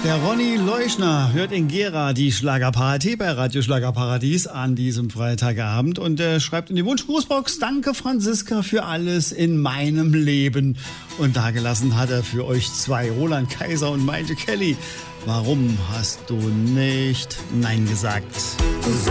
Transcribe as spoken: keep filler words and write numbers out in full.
Der Ronny Leuschner hört in Gera die Schlagerparty bei Radio Schlagerparadies an diesem Freitagabend und er schreibt in die Wunschgrußbox: Danke Franziska für alles in meinem Leben. Und dagelassen hat er für euch zwei, Roland Kaiser und Maite Kelly. Warum hast du nicht Nein gesagt? So